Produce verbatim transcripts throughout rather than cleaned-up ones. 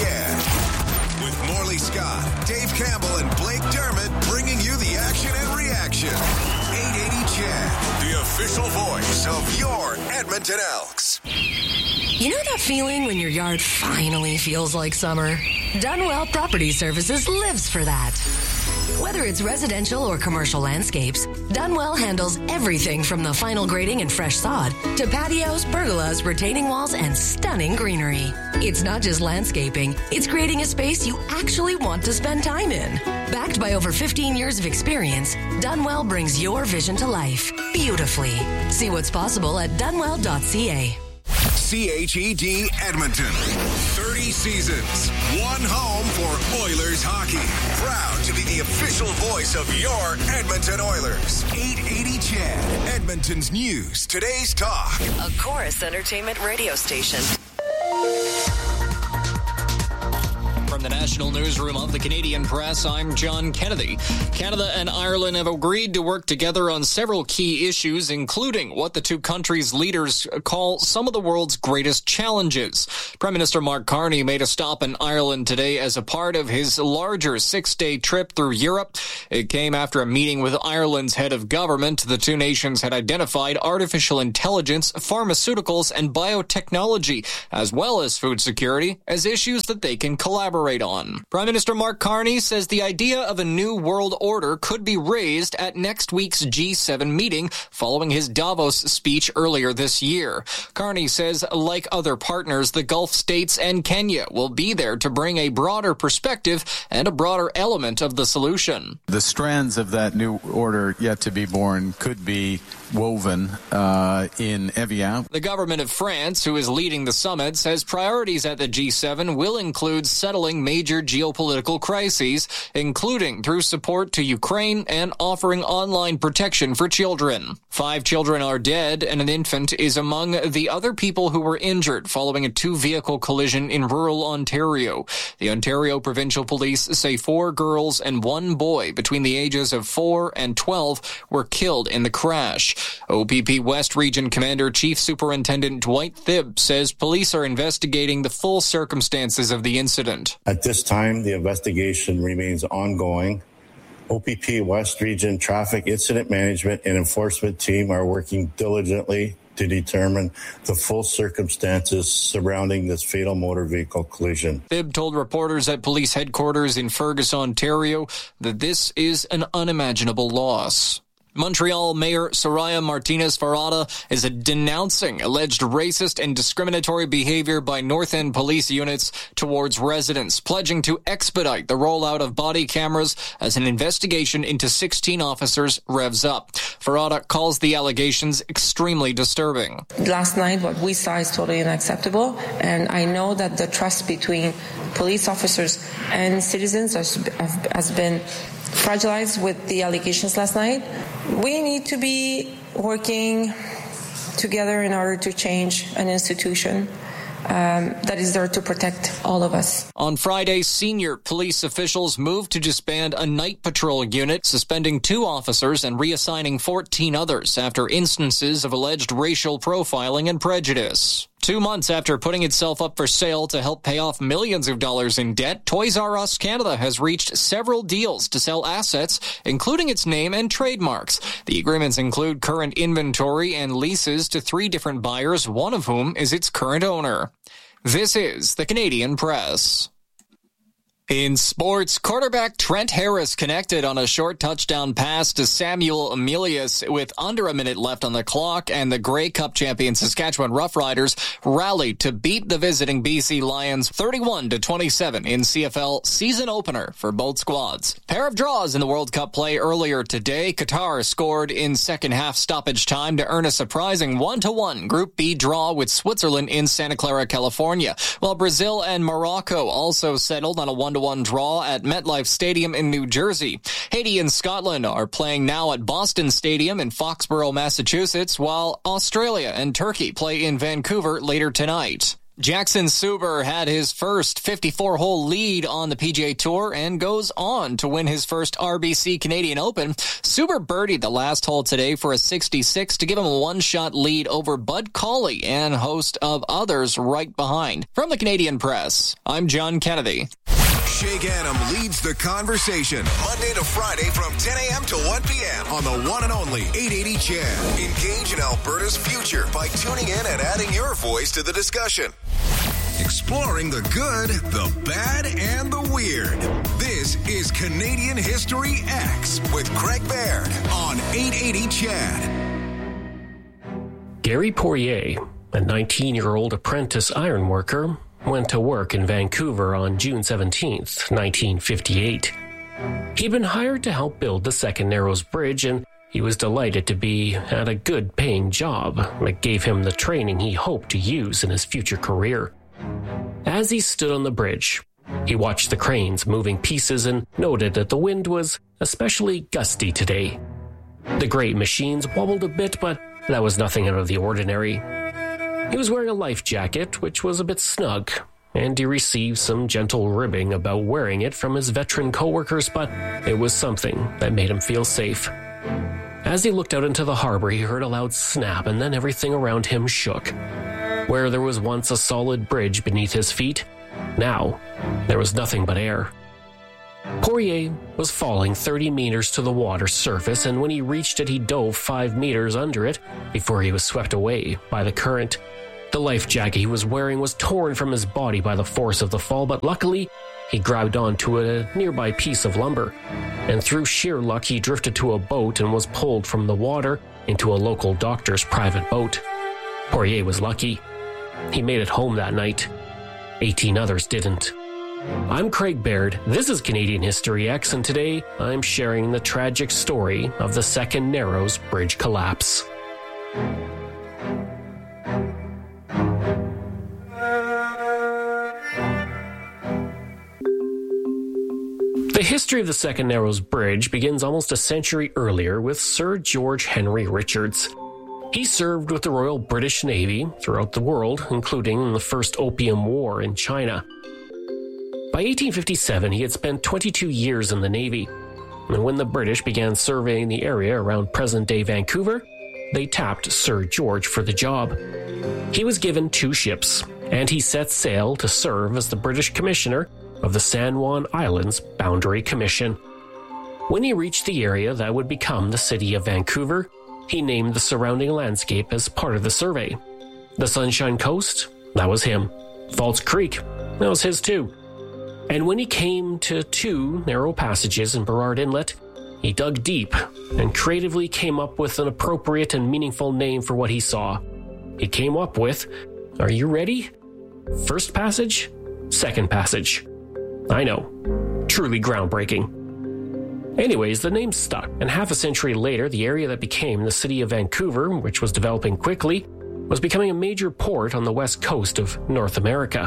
Chad. With Morley Scott, Dave Campbell, and Blake Dermott bringing you the action and reaction. eight eighty Chad, the official voice of your Edmonton Elks. You know that feeling when your yard finally feels like summer? Dunwell Property Services lives for that. Whether it's residential or commercial landscapes, Dunwell handles everything from the final grading and fresh sod to patios, pergolas, retaining walls, and stunning greenery. It's not just landscaping, it's creating a space you actually want to spend time in. Backed by over fifteen years of experience, Dunwell brings your vision to life beautifully. See what's possible at dunwell dot c a. C H E D Edmonton. thirty seasons. One home for Oilers hockey. Proud to be the official voice of your Edmonton Oilers. eight eighty Chad. Edmonton's news. Today's talk. A Chorus Entertainment radio station. From the National Newsroom of the Canadian Press, I'm John Kennedy. Canada and Ireland have agreed to work together on several key issues, including what the two countries' leaders call some of the world's greatest challenges. Prime Minister Mark Carney made a stop in Ireland today as a part of his larger six-day trip through Europe. It came after a meeting with Ireland's head of government. The two nations had identified artificial intelligence, pharmaceuticals, and biotechnology, as well as food security, as issues that they can collaborate on. Prime Minister Mark Carney says the idea of a new world order could be raised at next week's G seven meeting following his Davos speech earlier this year. Carney says, like other partners, the Gulf states and Kenya will be there to bring a broader perspective and a broader element of the solution. The strands of that new order yet to be born could be woven uh, in Evian. The government of France, who is leading the summit, says priorities at the G seven will include settling major geopolitical crises, including through support to Ukraine and offering online protection for children. Five children are dead, and an infant is among the other people who were injured following a two-vehicle collision in rural Ontario. The Ontario Provincial Police say four girls and one boy between the ages of four and twelve were killed in the crash. O P P West Region Commander Chief Superintendent Dwight Thibb says police are investigating the full circumstances of the incident. At this time, the investigation remains ongoing. O P P West Region Traffic Incident Management and Enforcement Team are working diligently to determine the full circumstances surrounding this fatal motor vehicle collision. Thibb told reporters at police headquarters in Fergus, Ontario, that this is an unimaginable loss. Montreal Mayor Soraya Martinez-Farada is denouncing alleged racist and discriminatory behavior by North End police units towards residents, pledging to expedite the rollout of body cameras as an investigation into sixteen officers revs up. Farada calls the allegations extremely disturbing. Last night, what we saw is totally unacceptable, and I know that the trust between police officers and citizens has, has been fragilized with the allegations last night. We need to be working together in order to change an institution um, that is there to protect all of us. On Friday, senior police officials moved to disband a night patrol unit, suspending two officers and reassigning fourteen others after instances of alleged racial profiling and prejudice. Two months after putting itself up for sale to help pay off millions of dollars in debt, Toys R Us Canada has reached several deals to sell assets, including its name and trademarks. The agreements include current inventory and leases to three different buyers, one of whom is its current owner. This is the Canadian Press. In sports, quarterback Trent Harris connected on a short touchdown pass to Samuel Emilius with under a minute left on the clock, and the Grey Cup champion Saskatchewan Roughriders rallied to beat the visiting B C Lions thirty-one to twenty-seven in C F L season opener for both squads. Pair of draws in the World Cup play earlier today. Qatar scored in second half stoppage time to earn a surprising one to one Group B draw with Switzerland in Santa Clara, California, while Brazil and Morocco also settled on a one to one draw at MetLife Stadium in New Jersey. Haiti and Scotland are playing now at Boston Stadium in Foxborough, Massachusetts, while Australia and Turkey play in Vancouver later tonight. Jackson Suber had his first fifty-four hole lead on the P G A Tour and goes on to win his first R B C Canadian Open. Suber birdied the last hole today for a sixty-six to give him a one-shot lead over Bud Cauley and a host of others right behind. From the Canadian Press, I'm John Kennedy. Shake Adam leads the conversation Monday to Friday from ten a.m. to one p.m. on the one and only eight eighty C H A D. Engage in Alberta's future by tuning in and adding your voice to the discussion. Exploring the good, the bad, and the weird. This is Canadian History X with Craig Baird on eight eighty C H A D. Gary Poirier, a nineteen-year-old apprentice ironworker, went to work in Vancouver on June seventeenth, nineteen fifty-eight. He'd been hired to help build the Second Narrows Bridge, and he was delighted to be at a good-paying job that gave him the training he hoped to use in his future career. As he stood on the bridge, he watched the cranes moving pieces and noted that the wind was especially gusty today. The great machines wobbled a bit, but that was nothing out of the ordinary. He was wearing a life jacket, which was a bit snug, and he received some gentle ribbing about wearing it from his veteran coworkers, but it was something that made him feel safe. As he looked out into the harbor, he heard a loud snap, and then everything around him shook. Where there was once a solid bridge beneath his feet, now there was nothing but air. Poirier was falling thirty meters to the water's surface, and when he reached it, he dove five meters under it before he was swept away by the current. The life jacket he was wearing was torn from his body by the force of the fall, but luckily, he grabbed onto a nearby piece of lumber, and through sheer luck, he drifted to a boat and was pulled from the water into a local doctor's private boat. Poirier was lucky. He made it home that night. eighteen others didn't. I'm Craig Baird, this is Canadian History X, and today I'm sharing the tragic story of the Second Narrows Bridge collapse. The history of the Second Narrows Bridge begins almost a century earlier with Sir George Henry Richards. He served with the Royal British Navy throughout the world, including in the First Opium War in China. By eighteen fifty-seven, he had spent twenty-two years in the Navy, and when the British began surveying the area around present-day Vancouver, they tapped Sir George for the job. He was given two ships, and he set sail to serve as the British Commissioner of the San Juan Islands Boundary Commission. When he reached the area that would become the city of Vancouver, he named the surrounding landscape as part of the survey. The Sunshine Coast, that was him. False Creek, that was his too. And when he came to two narrow passages in Burrard Inlet, he dug deep and creatively came up with an appropriate and meaningful name for what he saw. He came up with, are you ready? First passage, second passage. I know, truly groundbreaking. Anyways, the name stuck, and half a century later, the area that became the city of Vancouver, which was developing quickly, was becoming a major port on the west coast of North America.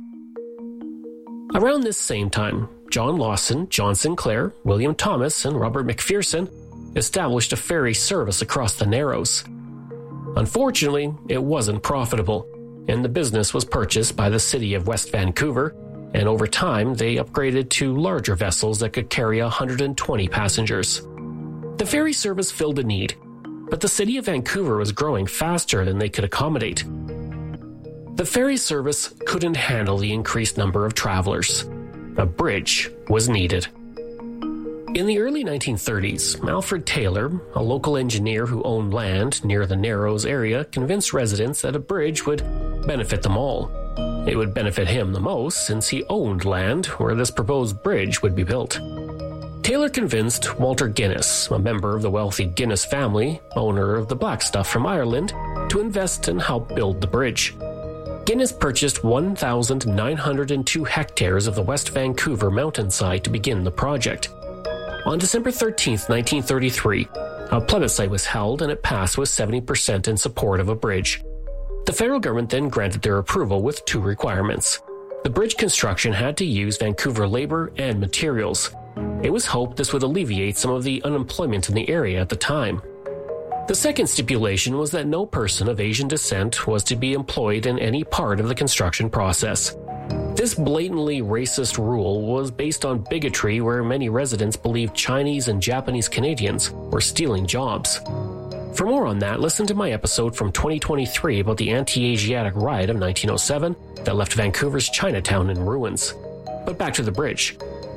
Around this same time, John Lawson, John Sinclair, William Thomas, and Robert McPherson established a ferry service across the Narrows. Unfortunately, it wasn't profitable, and the business was purchased by the city of West Vancouver, and over time they upgraded to larger vessels that could carry one hundred twenty passengers. The ferry service filled a need, but the city of Vancouver was growing faster than they could accommodate. The ferry service couldn't handle the increased number of travelers. A bridge was needed. In the early nineteen thirties, Alfred Taylor, a local engineer who owned land near the Narrows area, convinced residents that a bridge would benefit them all. It would benefit him the most since he owned land where this proposed bridge would be built. Taylor convinced Walter Guinness, a member of the wealthy Guinness family, owner of the black stuff from Ireland, to invest and help build the bridge. Guinness purchased one thousand nine hundred two hectares of the West Vancouver mountainside to begin the project. On December thirteenth, nineteen thirty-three, a plebiscite was held and it passed with seventy percent in support of a bridge. The federal government then granted their approval with two requirements. The bridge construction had to use Vancouver labor and materials. It was hoped this would alleviate some of the unemployment in the area at the time. The second stipulation was that no person of Asian descent was to be employed in any part of the construction process. This blatantly racist rule was based on bigotry, where many residents believed Chinese and Japanese Canadians were stealing jobs. For more on that, listen to my episode from twenty twenty-three about the anti-Asiatic riot of nineteen oh seven that left Vancouver's Chinatown in ruins. But back to the bridge.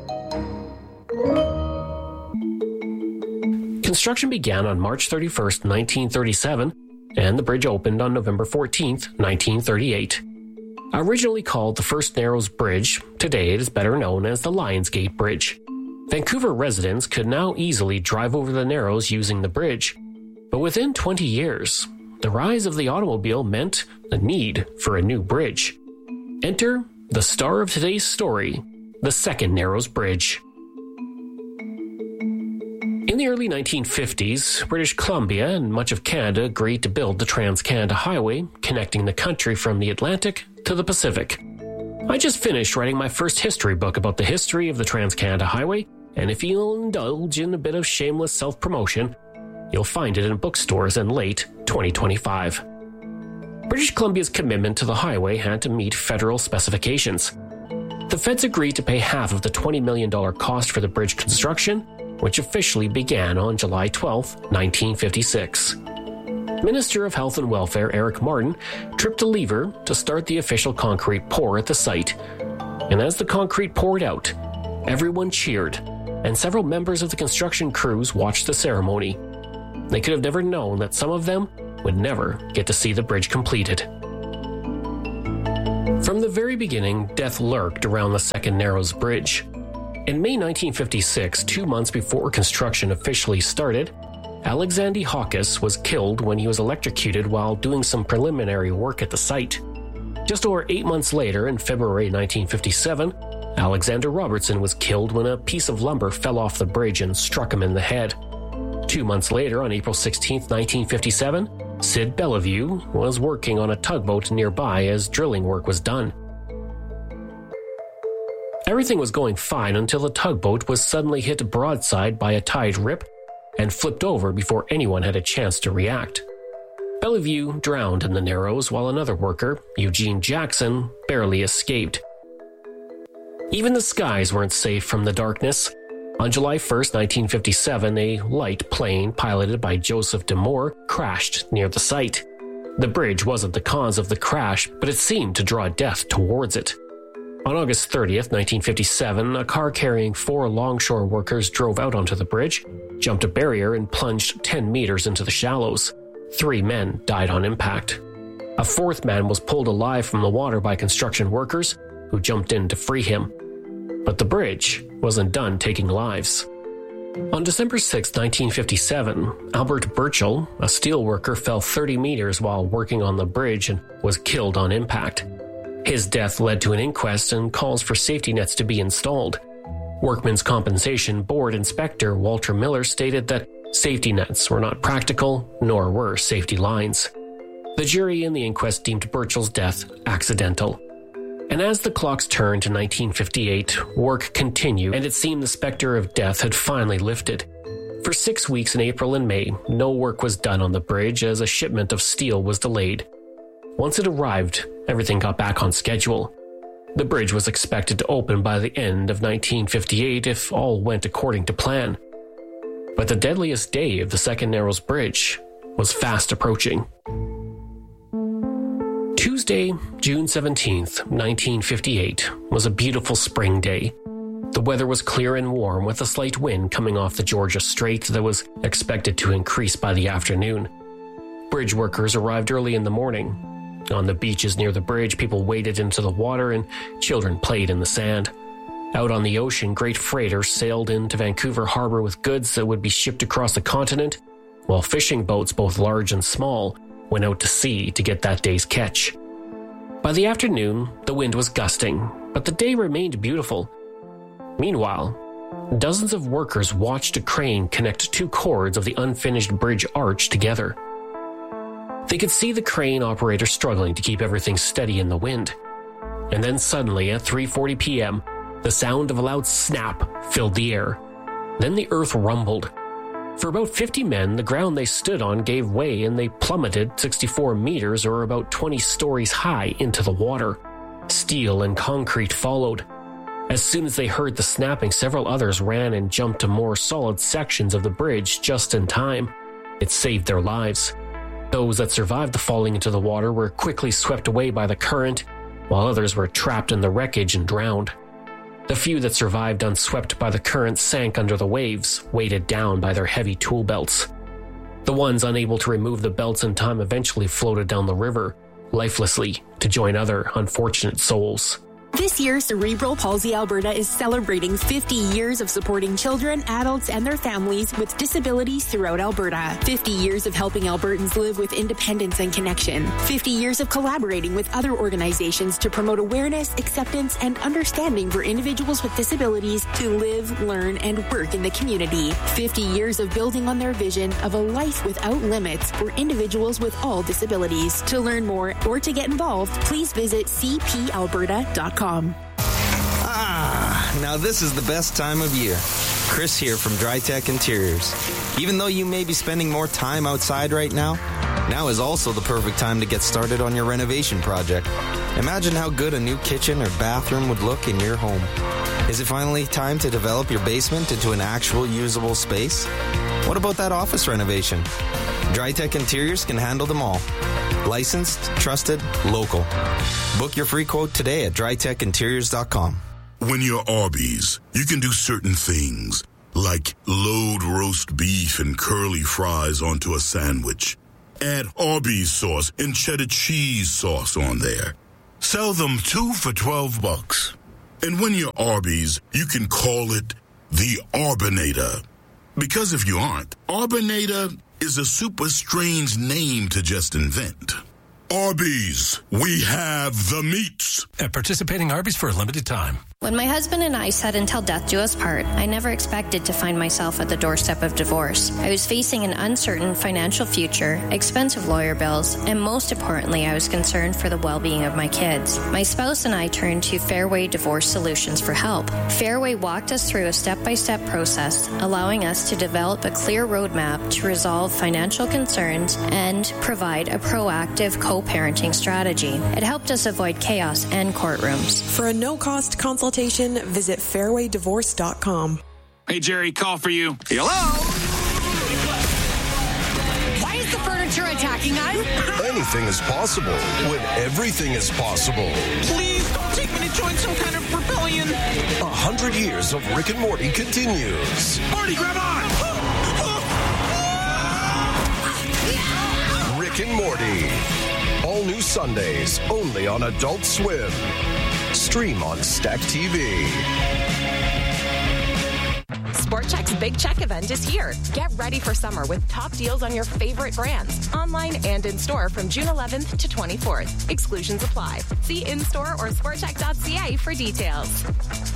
Construction began on March thirty-first, nineteen thirty-seven, and the bridge opened on November fourteenth, nineteen thirty-eight. Originally called the First Narrows Bridge, today it is better known as the Lionsgate Bridge. Vancouver residents could now easily drive over the Narrows using the bridge, but within twenty years, the rise of the automobile meant the need for a new bridge. Enter the star of today's story, the Second Narrows Bridge. In the early nineteen fifties, British Columbia and much of Canada agreed to build the Trans-Canada Highway, connecting the country from the Atlantic to the Pacific. I just finished writing my first history book about the history of the Trans-Canada Highway, and if you'll indulge in a bit of shameless self-promotion, you'll find it in bookstores in late twenty twenty-five. British Columbia's commitment to the highway had to meet federal specifications. The feds agreed to pay half of the twenty million dollars cost for the bridge construction, which officially began on July twelfth, nineteen fifty-six. Minister of Health and Welfare Eric Martin tripped a lever to start the official concrete pour at the site. And as the concrete poured out, everyone cheered, and several members of the construction crews watched the ceremony. They could have never known that some of them would never get to see the bridge completed. From the very beginning, death lurked around the Second Narrows Bridge. In May nineteen fifty-six, two months before construction officially started, Alexander Hawkes was killed when he was electrocuted while doing some preliminary work at the site. Just over eight months later, in February nineteen fifty-seven, Alexander Robertson was killed when a piece of lumber fell off the bridge and struck him in the head. Two months later, on April sixteenth, nineteen fifty-seven, Sid Bellevue was working on a tugboat nearby as drilling work was done. Everything was going fine until the tugboat was suddenly hit broadside by a tide rip and flipped over before anyone had a chance to react. Bellevue drowned in the Narrows while another worker, Eugene Jackson, barely escaped. Even the skies weren't safe from the darkness. On July first, nineteen fifty-seven, a light plane piloted by Joseph D'Amour crashed near the site. The bridge wasn't the cause of the crash, but it seemed to draw death towards it. On August thirtieth, nineteen fifty-seven, a car carrying four longshore workers drove out onto the bridge, jumped a barrier, and plunged ten meters into the shallows. Three men died on impact. A fourth man was pulled alive from the water by construction workers, who jumped in to free him. But the bridge wasn't done taking lives. On December sixth, nineteen fifty-seven, Albert Burchell, a steel worker, fell thirty meters while working on the bridge and was killed on impact. His death led to an inquest and calls for safety nets to be installed. Workmen's Compensation Board Inspector Walter Miller stated that safety nets were not practical, nor were safety lines. The jury in the inquest deemed Burchell's death accidental. And as the clocks turned to nineteen fifty-eight, work continued, and it seemed the specter of death had finally lifted. For six weeks in April and May, no work was done on the bridge as a shipment of steel was delayed. Once it arrived, everything got back on schedule. The bridge was expected to open by the end of nineteen fifty-eight if all went according to plan. But the deadliest day of the Second Narrows Bridge was fast approaching. Tuesday, June seventeenth, nineteen fifty-eight, was a beautiful spring day. The weather was clear and warm with a slight wind coming off the Georgia Strait that was expected to increase by the afternoon. Bridge workers arrived early in the morning. On the beaches near the bridge, people waded into the water and children played in the sand. Out on the ocean, great freighters sailed into Vancouver Harbor with goods that would be shipped across the continent, while fishing boats, both large and small, went out to sea to get that day's catch. By the afternoon, the wind was gusting, but the day remained beautiful. Meanwhile, dozens of workers watched a crane connect two cords of the unfinished bridge arch together. They could see the crane operator struggling to keep everything steady in the wind. And then suddenly, at three forty p.m., the sound of a loud snap filled the air. Then the earth rumbled. For about fifty men, the ground they stood on gave way and they plummeted sixty-four meters or about twenty stories high into the water. Steel and concrete followed. As soon as they heard the snapping, several others ran and jumped to more solid sections of the bridge just in time. It saved their lives. Those that survived the falling into the water were quickly swept away by the current, while others were trapped in the wreckage and drowned. The few that survived unswept by the current sank under the waves, weighted down by their heavy tool belts. The ones unable to remove the belts in time eventually floated down the river, lifelessly, to join other unfortunate souls. This year, Cerebral Palsy Alberta is celebrating fifty years of supporting children, adults, and their families with disabilities throughout Alberta. fifty years of helping Albertans live with independence and connection. fifty years of collaborating with other organizations to promote awareness, acceptance, and understanding for individuals with disabilities to live, learn, and work in the community. fifty years of building on their vision of a life without limits for individuals with all disabilities. To learn more or to get involved, please visit c p alberta dot com. Ah, now this is the best time of year. Chris here from DryTech Interiors. Even though you may be spending more time outside right now, now is also the perfect time to get started on your renovation project. Imagine how good a new kitchen or bathroom would look in your home. Is it finally time to develop your basement into an actual usable space? What about that office renovation? DryTech Interiors can handle them all. Licensed, trusted, local. Book your free quote today at dry tech interiors dot com. When you're Arby's, you can do certain things, like load roast beef and curly fries onto a sandwich. Add Arby's sauce and cheddar cheese sauce on there. Sell them two for twelve bucks. And when you're Arby's, you can call it the Arbinator. Because if you aren't, Arbinator is a super strange name to just invent. Arby's, we have the meats. At participating Arby's for a limited time. When my husband and I said until death do us part, I never expected to find myself at the doorstep of divorce. I was facing an uncertain financial future, expensive lawyer bills, and most importantly, I was concerned for the well-being of my kids. My spouse and I turned to Fairway Divorce Solutions for help. Fairway walked us through a step-by-step process, allowing us to develop a clear roadmap to resolve financial concerns and provide a proactive co-parenting strategy. It helped us avoid chaos and courtrooms. For a no-cost consultation, visit fairway divorce dot com. Hey, Jerry, call for you. Hello? Why is the furniture attacking us? Anything is possible when everything is possible. Please don't take me to join some kind of rebellion. A hundred years of Rick and Morty continues. Morty, grab on! Rick and Morty. All new Sundays, only on Adult Swim. Stream on Stack T V. Sport Chek's Big Check event is here. Get ready for summer with top deals on your favorite brands, online and in store from June eleventh to twenty-fourth. Exclusions apply. See in-store or sport chek dot c a for details.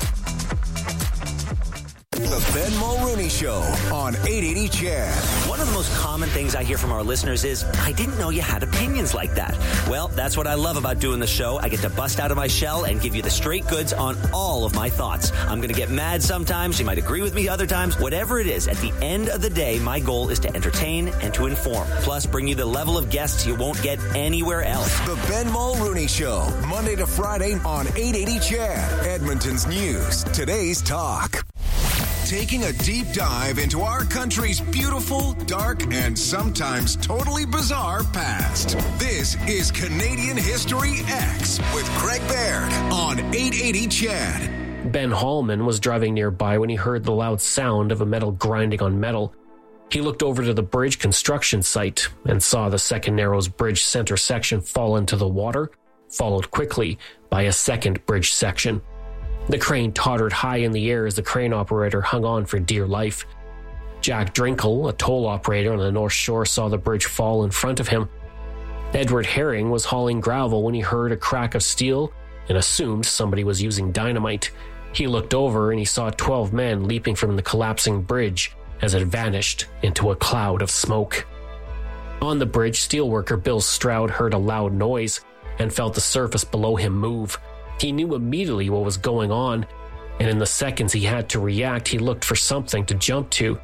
The Ben Mulrooney Show on eight eighty C H E D. One of the most common things I hear from our listeners is, I didn't know you had opinions like that. Well, that's what I love about doing the show. I get to bust out of my shell and give you the straight goods on all of my thoughts. I'm going to get mad sometimes. You might agree with me other times. Whatever it is, at the end of the day, my goal is to entertain and to inform. Plus, bring you the level of guests you won't get anywhere else. The Ben Mulrooney Show, Monday to Friday on eight eighty C H E D. Edmonton's news, today's talk. Taking a deep dive into our country's beautiful, dark, and sometimes totally bizarre past. This is Canadian History X with Greg Baird on eight eighty C H E D. Ben Hallman was driving nearby when he heard the loud sound of a metal grinding on metal. He looked over to the bridge construction site and saw the Second Narrows Bridge center section fall into the water, followed quickly by a second bridge section. The crane tottered high in the air as the crane operator hung on for dear life. Jack Drinkle, a toll operator on the North Shore, saw the bridge fall in front of him. Edward Herring was hauling gravel when he heard a crack of steel and assumed somebody was using dynamite. He looked over and he saw twelve men leaping from the collapsing bridge as it vanished into a cloud of smoke. On the bridge, steelworker Bill Stroud heard a loud noise and felt the surface below him move. He knew immediately what was going on, and in the seconds he had to react, he looked for something to jump to.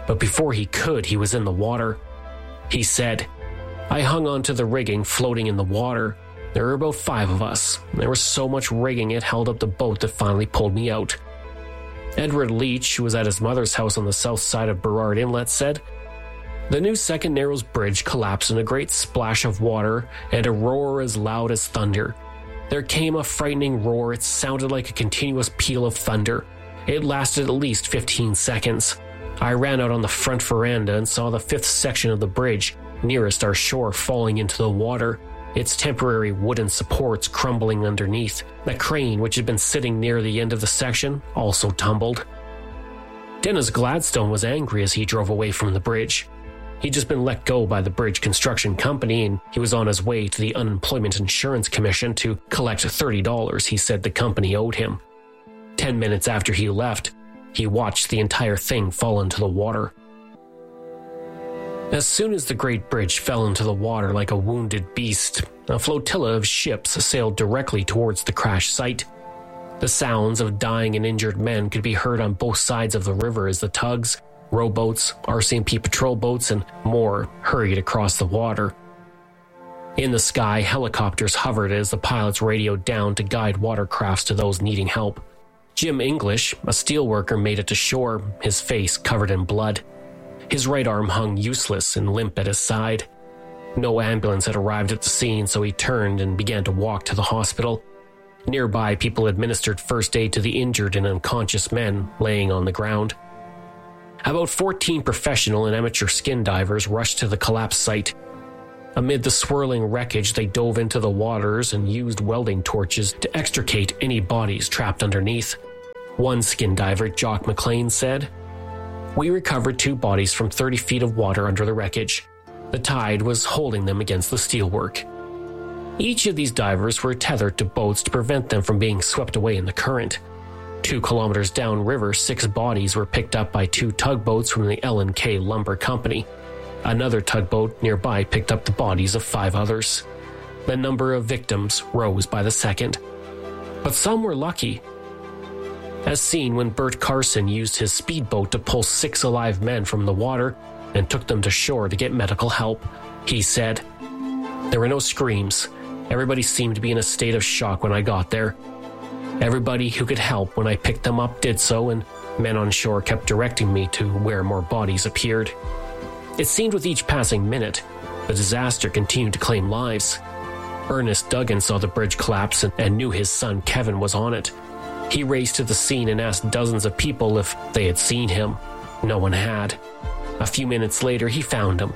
but before he could, he was in the water. He said, "I hung onto the rigging floating in the water. There were about five of us. There was so much rigging it held up the boat that finally pulled me out." Edward Leach, who was at his mother's house on the south side of Burrard Inlet, said, "The new Second Narrows Bridge collapsed in a great splash of water and a roar as loud as thunder. There came a frightening roar. It sounded like a continuous peal of thunder. It lasted at least fifteen seconds. I ran out on the front veranda and saw the fifth section of the bridge, nearest our shore, falling into the water, its temporary wooden supports crumbling underneath. The crane, which had been sitting near the end of the section, also tumbled." Dennis Gladstone was angry as he drove away from the bridge. He'd just been let go by the bridge construction company, and he was on his way to the Unemployment Insurance Commission to collect thirty dollars he said the company owed him. Ten minutes after he left, he watched the entire thing fall into the water. As soon as the great bridge fell into the water like a wounded beast, a flotilla of ships sailed directly towards the crash site. The sounds of dying and injured men could be heard on both sides of the river as the tugs, rowboats, R C M P patrol boats, and more hurried across the water. In the sky, helicopters hovered as the pilots radioed down to guide watercrafts to those needing help. Jim English, a steelworker, made it to shore, his face covered in blood. His right arm hung useless and limp at his side. No ambulance had arrived at the scene, so he turned and began to walk to the hospital. Nearby, people administered first aid to the injured and unconscious men laying on the ground. About fourteen professional and amateur skin divers rushed to the collapse site. Amid the swirling wreckage, they dove into the waters and used welding torches to extricate any bodies trapped underneath. One skin diver, Jock McLean, said, "We recovered two bodies from thirty feet of water under the wreckage. The tide was holding them against the steelwork. Each of these divers were tethered to boats to prevent them from being swept away in the current. Two kilometers downriver, six bodies were picked up by two tugboats from the L and K Lumber Company. Another tugboat nearby picked up the bodies of five others. The number of victims rose by the second. But some were lucky, as seen when Bert Carson used his speedboat to pull six alive men from the water and took them to shore to get medical help. He said, "There were no screams. Everybody seemed to be in a state of shock when I got there. Everybody who could help when I picked them up did so, and men on shore kept directing me to where more bodies appeared." It seemed with each passing minute, the disaster continued to claim lives. Ernest Duggan saw the bridge collapse and, and knew his son Kevin was on it. He raced to the scene and asked dozens of people if they had seen him. No one had. A few minutes later, he found him.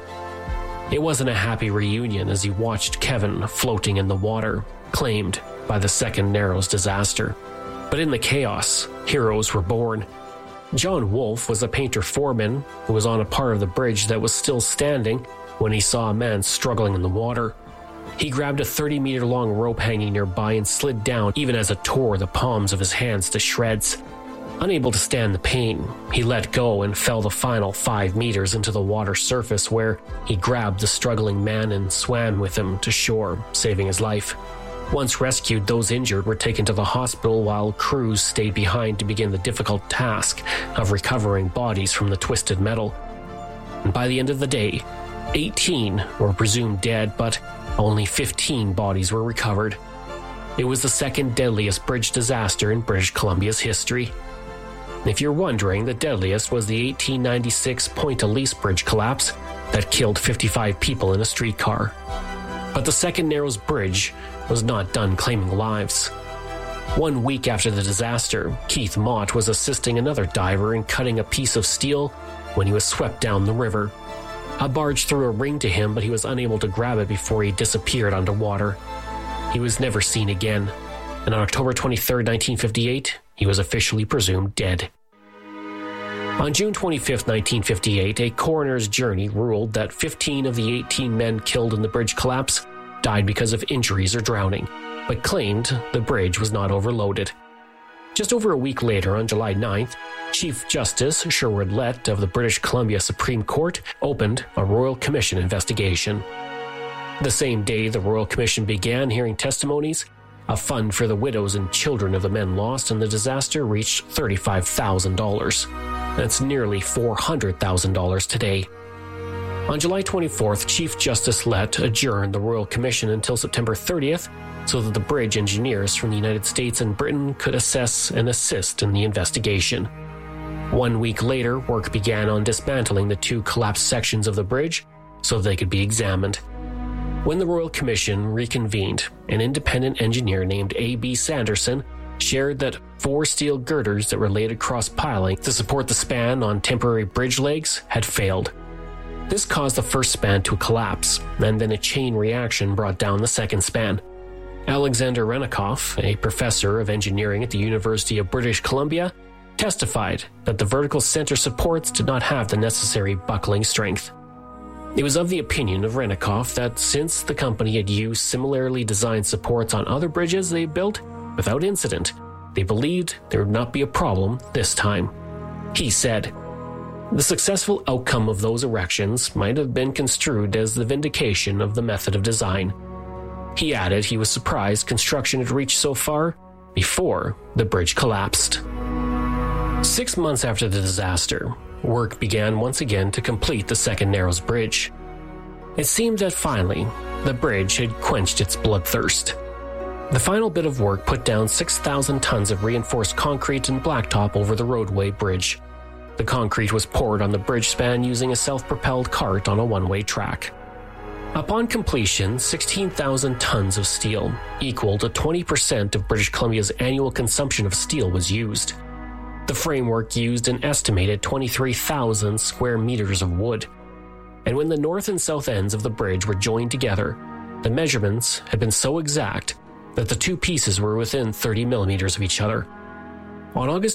It wasn't a happy reunion as he watched Kevin floating in the water, claimed by the Second Narrows disaster. But in the chaos, heroes were born. John Wolfe was a painter foreman who was on a part of the bridge that was still standing when he saw a man struggling in the water. He grabbed a thirty meter long rope hanging nearby and slid down even as it tore the palms of his hands to shreds. Unable to stand the pain, he let go and fell the final five meters into the water surface, where he grabbed the struggling man and swam with him to shore, saving his life. Once rescued, those injured were taken to the hospital while crews stayed behind to begin the difficult task of recovering bodies from the twisted metal. And by the end of the day, eighteen were presumed dead, but only fifteen bodies were recovered. It was the second deadliest bridge disaster in British Columbia's history. If you're wondering, the deadliest was the eighteen ninety-six Point Elise Bridge collapse that killed fifty-five people in a streetcar. But the Second Narrows Bridge was not done claiming lives. One week after the disaster, Keith Mott was assisting another diver in cutting a piece of steel when he was swept down the river. A barge threw a ring to him, but he was unable to grab it before he disappeared underwater. He was never seen again, and on October twenty-third, nineteen fifty-eight, he was officially presumed dead. On June twenty-fifth, nineteen fifty-eight, a coroner's jury ruled that fifteen of the eighteen men killed in the bridge collapse died because of injuries or drowning, but claimed the bridge was not overloaded. Just over a week later, on July ninth, Chief Justice Sherwood Lett of the British Columbia Supreme Court opened a Royal Commission investigation. The same day the Royal Commission began hearing testimonies, A fund for the widows and children of the men lost in the disaster reached thirty-five thousand dollars. That's nearly four hundred thousand dollars today. On July twenty-fourth, Chief Justice Lett adjourned the Royal Commission until September thirtieth so that the bridge engineers from the United States and Britain could assess and assist in the investigation. One week later, work began on dismantling the two collapsed sections of the bridge so they could be examined. When the Royal Commission reconvened, an independent engineer named A B Sanderson shared that four steel girders that were laid across piling to support the span on temporary bridge legs had failed. This caused the first span to collapse, and then a chain reaction brought down the second span. Alexander Renikoff, a professor of engineering at the University of British Columbia, testified that the vertical center supports did not have the necessary buckling strength. It was of the opinion of Renikoff that since the company had used similarly designed supports on other bridges they built without incident, they believed there would not be a problem this time. He said, "The successful outcome of those erections might have been construed as the vindication of the method of design." He added he was surprised construction had reached so far before the bridge collapsed. Six months after the disaster, work began once again to complete the Second Narrows Bridge. It seemed that finally, the bridge had quenched its bloodthirst. The final bit of work put down six thousand tons of reinforced concrete and blacktop over the roadway bridge. The concrete was poured on the bridge span using a self-propelled cart on a one-way track. Upon completion, sixteen thousand tons of steel, equal to twenty percent of British Columbia's annual consumption of steel, was used. The framework used an estimated twenty-three thousand square meters of wood. And when the north and south ends of the bridge were joined together, the measurements had been so exact that the two pieces were within thirty millimeters of each other. On August